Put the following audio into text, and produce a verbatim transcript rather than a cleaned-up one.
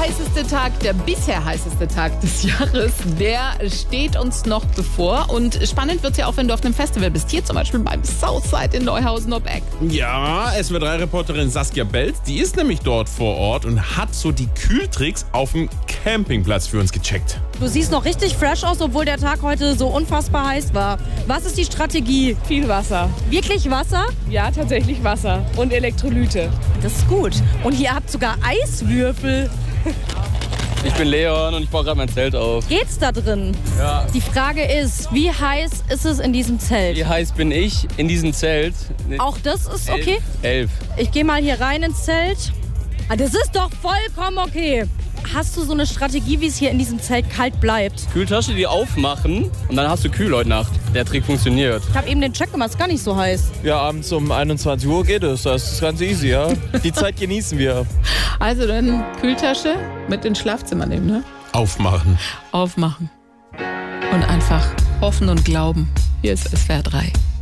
heißeste Tag, der bisher heißeste Tag des Jahres, der steht uns noch bevor. Und spannend wird es ja auch, wenn du auf einem Festival bist. Hier zum Beispiel beim Southside in Neuhausen-ob-Eck. Ja, S W drei Reporterin Saskia Belz, die ist nämlich dort vor Ort und hat so die Kühltricks auf dem Campingplatz für uns gecheckt. Du siehst noch richtig fresh aus, obwohl der Tag heute so unfassbar heiß war. Was ist die Strategie? Viel Wasser. Wirklich Wasser? Ja, tatsächlich Wasser. Und Elektrolyte. Das ist gut. Und ihr habt sogar Eiswürfel. Ich bin Leon und ich baue gerade mein Zelt auf. Geht's da drin? Ja. Die Frage ist, wie heiß ist es in diesem Zelt? Wie heiß bin ich in diesem Zelt? Auch das ist okay? Elf. Ich gehe mal hier rein ins Zelt. Ah, das ist doch vollkommen okay. Hast du so eine Strategie, wie es hier in diesem Zelt kalt bleibt? Kühltasche, die aufmachen und dann hast du kühl heute Nacht. Der Trick funktioniert. Ich habe eben den Check gemacht, ist gar nicht so heiß. Ja, abends um einundzwanzig Uhr geht es. Das ist ganz easy, ja. Die Zeit genießen wir. Also dann Kühltasche mit ins Schlafzimmer nehmen, ne? Aufmachen. Aufmachen. Und einfach hoffen und glauben. Hier ist S W R drei.